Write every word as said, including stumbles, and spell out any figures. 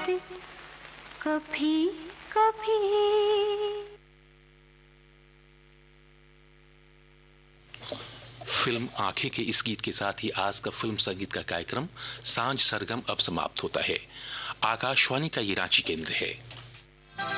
कभी कभी। फिल्म आंखें के इस गीत के साथ ही आज का फिल्म संगीत का कार्यक्रम सांझ सरगम अब समाप्त होता है। आकाशवाणी का ये रांची केंद्र है।